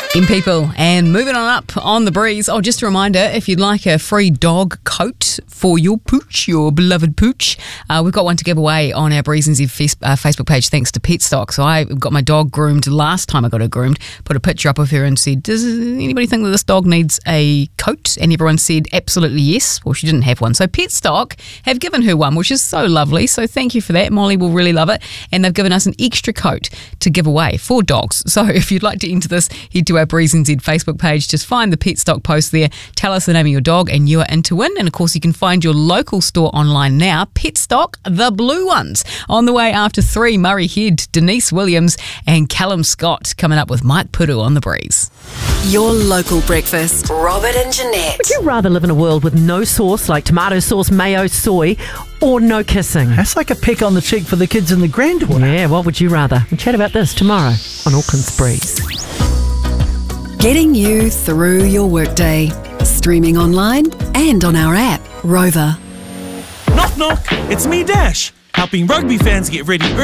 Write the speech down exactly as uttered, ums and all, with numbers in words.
In people and moving on up on the breeze. Oh, just a reminder, if you'd like a free dog coat for your pooch, your beloved pooch, uh, we've got one to give away on our Breeze N Z face, uh, Facebook page thanks to Petstock. So I got my dog groomed last time I got her groomed, put a picture up of her and said, does anybody think that this dog needs a coat? And everyone said absolutely yes. Well, she didn't have one. So Petstock have given her one, which is so lovely. So thank you for that. Molly will really love it. And they've given us an extra coat to give away for dogs. So if you'd like to enter this, head to our Breeze N Z Facebook page. Just find the Petstock post there. Tell us the name of your dog and you are in to win. And of course, you can find your local store online now. Petstock, the blue ones. On the way after three, Murray Head, Denise Williams and Callum Scott coming up with Mike Puru on the breeze. Your local breakfast. Robert and Jeanette. Would you rather live in a world with no sauce like tomato sauce, mayo, soy, or no kissing? That's like a peck on the cheek for the kids and the granddaughter. Yeah, what would you rather? We'll chat about this tomorrow on Auckland's Breeze. Getting you through your workday. Streaming online and on our app, Rover. Knock knock, it's me Dash, helping rugby fans get ready